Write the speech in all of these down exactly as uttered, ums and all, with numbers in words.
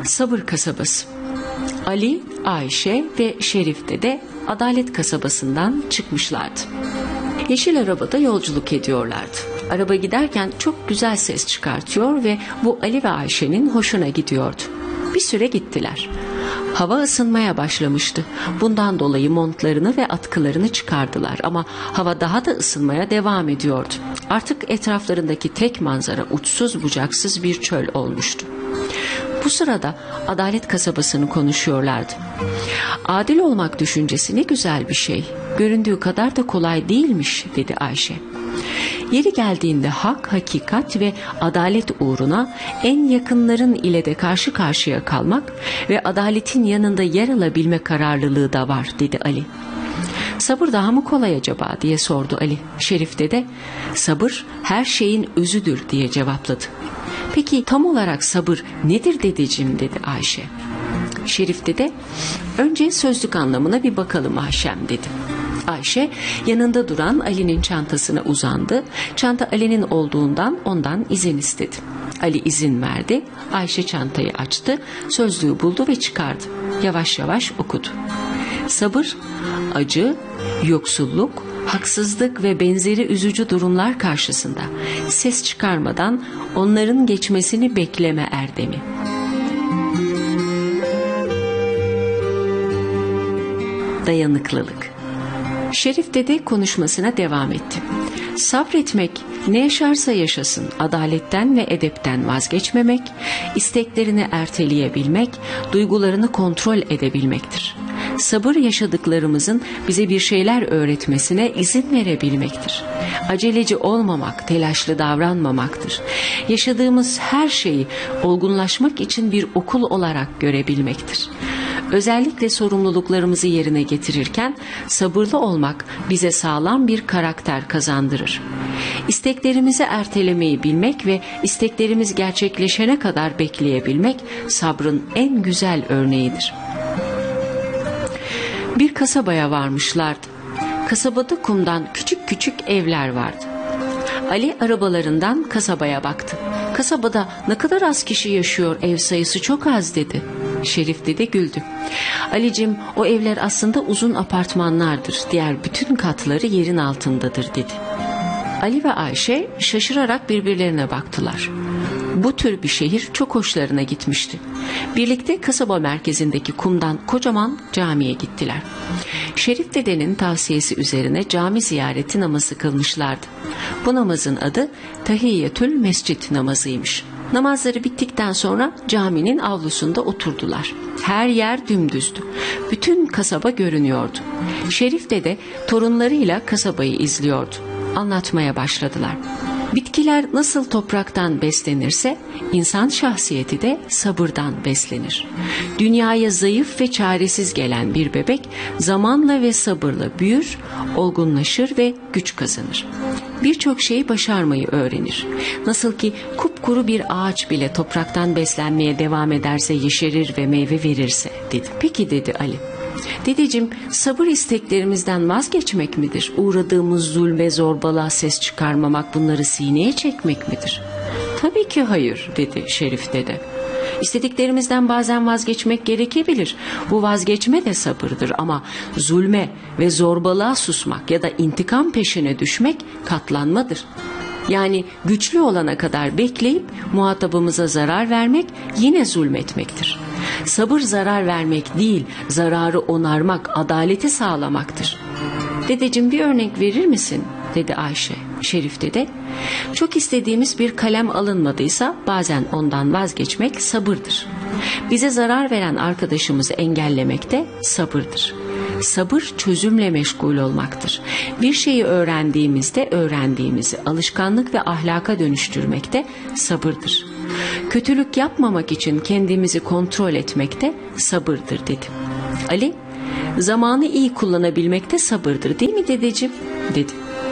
Sabır kasabası. Ali, Ayşe ve Şerif de Adalet kasabasından çıkmışlardı. Yeşil arabada yolculuk ediyorlardı. Araba giderken çok güzel ses çıkartıyor ve bu Ali ve Ayşe'nin hoşuna gidiyordu. Bir süre gittiler. Hava ısınmaya başlamıştı. Bundan dolayı montlarını ve atkılarını çıkardılar ama hava daha da ısınmaya devam ediyordu. Artık etraflarındaki tek manzara uçsuz bucaksız bir çöl olmuştu. Bu sırada Adalet kasabasını konuşuyorlardı. Adil olmak düşüncesi ne güzel bir şey. Göründüğü kadar da kolay değilmiş, dedi Ayşe. Yeri geldiğinde hak, hakikat ve adalet uğruna en yakınların ile de karşı karşıya kalmak ve adaletin yanında yer alabilme kararlılığı da var, dedi Ali. Sabır daha mı kolay acaba, diye sordu Ali. Şerif de sabır her şeyin özüdür, diye cevapladı. Peki tam olarak sabır nedir dedeciğim, dedi Ayşe. Şerif de önce sözlük anlamına bir bakalım Ayşem, dedi. Ayşe yanında duran Ali'nin çantasına uzandı. Çanta Ali'nin olduğundan ondan izin istedi. Ali izin verdi. Ayşe çantayı açtı, sözlüğü buldu ve çıkardı. Yavaş yavaş okudu. Sabır, acı, yoksulluk, haksızlık ve benzeri üzücü durumlar karşısında ses çıkarmadan onların geçmesini bekleme erdemi. Dayanıklılık. Şerif dede konuşmasına devam etti. Sabretmek, ne yaşarsa yaşasın adaletten ve edepten vazgeçmemek, isteklerini erteleyebilmek, duygularını kontrol edebilmektir. Sabır yaşadıklarımızın bize bir şeyler öğretmesine izin verebilmektir. Aceleci olmamak, telaşlı davranmamaktır. Yaşadığımız her şeyi olgunlaşmak için bir okul olarak görebilmektir. Özellikle sorumluluklarımızı yerine getirirken sabırlı olmak bize sağlam bir karakter kazandırır. İsteklerimizi ertelemeyi bilmek ve isteklerimiz gerçekleşene kadar bekleyebilmek sabrın en güzel örneğidir. Bir kasabaya varmışlardı. Kasabada kumdan küçük küçük evler vardı. Ali arabalarından kasabaya baktı. Kasabada ne kadar az kişi yaşıyor, ev sayısı çok az, dedi. Şerif dede güldü. Alicim, o evler aslında uzun apartmanlardır. Diğer bütün katları yerin altındadır, dedi. Ali ve Ayşe şaşırarak birbirlerine baktılar. Bu tür bir şehir çok hoşlarına gitmişti. Birlikte kasaba merkezindeki kumdan kocaman camiye gittiler. Şerif dedenin tavsiyesi üzerine cami ziyareti namazı kılmışlardı. Bu namazın adı Tahiyyetül Mescid namazıymış. Namazları bittikten sonra caminin avlusunda oturdular. Her yer dümdüzdü. Bütün kasaba görünüyordu. Şerif dede torunlarıyla kasabayı izliyordu. Anlatmaya başladılar. Bitkiler nasıl topraktan beslenirse insan şahsiyeti de sabırdan beslenir. Dünyaya zayıf ve çaresiz gelen bir bebek zamanla ve sabırla büyür, olgunlaşır ve güç kazanır. Birçok şeyi başarmayı öğrenir. Nasıl ki kupkuru bir ağaç bile topraktan beslenmeye devam ederse yeşerir ve meyve verirse, dedi. Peki, dedi Ali. Dedeciğim, sabır isteklerimizden vazgeçmek midir? Uğradığımız zulme, zorbalığa ses çıkarmamak, bunları sineye çekmek midir? Tabii ki hayır, dedi Şerif dede. İstediklerimizden bazen vazgeçmek gerekebilir. Bu vazgeçme de sabırdır ama zulme ve zorbalığa susmak ya da intikam peşine düşmek katlanmadır. Yani güçlü olana kadar bekleyip muhatabımıza zarar vermek yine zulmetmektir. Sabır zarar vermek değil, zararı onarmak, adaleti sağlamaktır. Dedeciğim, bir örnek verir misin? dedi Ayşe. Şerif dede, çok istediğimiz bir kalem alınmadıysa bazen ondan vazgeçmek sabırdır. Bize zarar veren arkadaşımızı engellemek de sabırdır. Sabır çözümle meşgul olmaktır. Bir şeyi öğrendiğimizde öğrendiğimizi alışkanlık ve ahlaka dönüştürmek de sabırdır. Kötülük yapmamak için kendimizi kontrol etmek de sabırdır, dedi. Ali, zamanı iyi kullanabilmek de sabırdır, değil mi dedeciğim? dedi.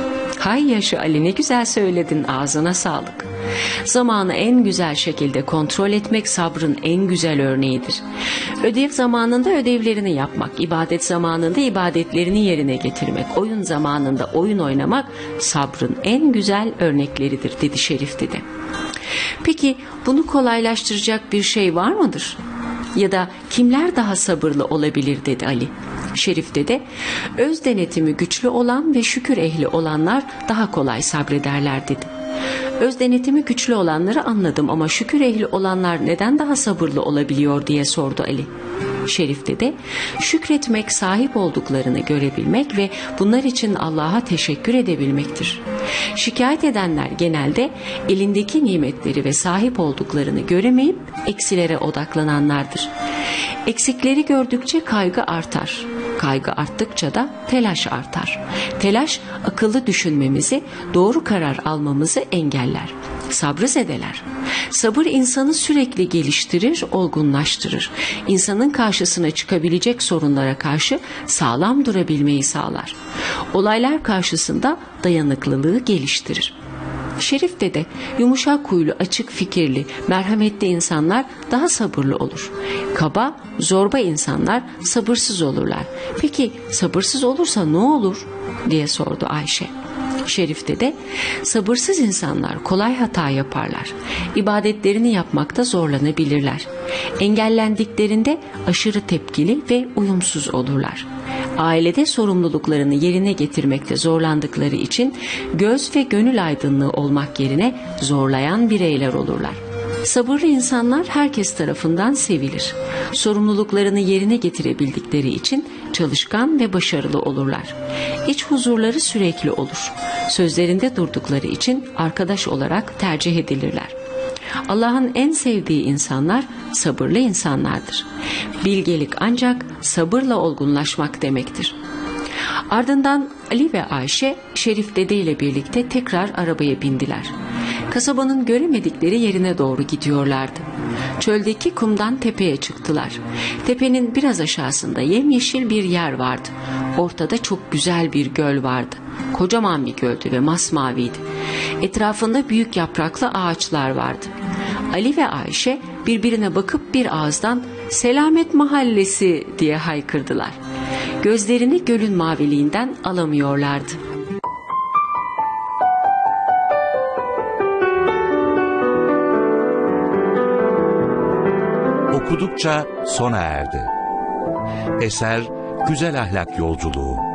Hay yaşa Ali, ne güzel söyledin, ağzına sağlık. Zamanı en güzel şekilde kontrol etmek sabrın en güzel örneğidir. Ödev zamanında ödevlerini yapmak, ibadet zamanında ibadetlerini yerine getirmek, oyun zamanında oyun oynamak sabrın en güzel örnekleridir, dedi Şerif dede. Peki bunu kolaylaştıracak bir şey var mıdır? Ya da kimler daha sabırlı olabilir dedi Ali. Şerif dede, öz denetimi güçlü olan ve şükür ehli olanlar daha kolay sabrederler dedi. Öz denetimi güçlü olanları anladım ama şükür ehli olanlar neden daha sabırlı olabiliyor diye sordu Ali. Şerif dede, şükretmek sahip olduklarını görebilmek ve bunlar için Allah'a teşekkür edebilmektir. Şikayet edenler genelde elindeki nimetleri ve sahip olduklarını göremeyip eksilere odaklananlardır. Eksikleri gördükçe kaygı artar. Kaygı arttıkça da telaş artar. Telaş akıllı düşünmemizi, doğru karar almamızı engeller. Sabrı zedeler. Sabır insanı sürekli geliştirir, olgunlaştırır. İnsanın karşısına çıkabilecek sorunlara karşı sağlam durabilmeyi sağlar. Olaylar karşısında dayanıklılığı geliştirir. Şerif dede, yumuşak huylu, açık fikirli, merhametli insanlar daha sabırlı olur. Kaba, zorba insanlar sabırsız olurlar. Peki sabırsız olursa ne olur diye sordu Ayşe. Şerif dede, sabırsız insanlar kolay hata yaparlar. İbadetlerini yapmakta zorlanabilirler. Engellendiklerinde aşırı tepkili ve uyumsuz olurlar. Ailede sorumluluklarını yerine getirmekte zorlandıkları için göz ve gönül aydınlığı olmak yerine zorlayan bireyler olurlar. Sabırlı insanlar herkes tarafından sevilir. Sorumluluklarını yerine getirebildikleri için çalışkan ve başarılı olurlar. İç huzurları sürekli olur. Sözlerinde durdukları için arkadaş olarak tercih edilirler. Allah'ın en sevdiği insanlar sabırlı insanlardır. Bilgelik ancak sabırla olgunlaşmak demektir. Ardından Ali ve Ayşe Şerif dede ile birlikte tekrar arabaya bindiler. Kasabanın göremedikleri yerine doğru gidiyorlardı. Çöldeki kumdan tepeye çıktılar. Tepenin biraz aşağısında yemyeşil bir yer vardı. Ortada çok güzel bir göl vardı. Kocaman bir göldü ve masmaviydi. Etrafında büyük yapraklı ağaçlar vardı. Ali ve Ayşe birbirine bakıp bir ağızdan "Selamet Mahallesi" diye haykırdılar. Gözlerini gölün maviliğinden alamıyorlardı. Okudukça sona erdi. Eser Güzel Ahlak Yolculuğu.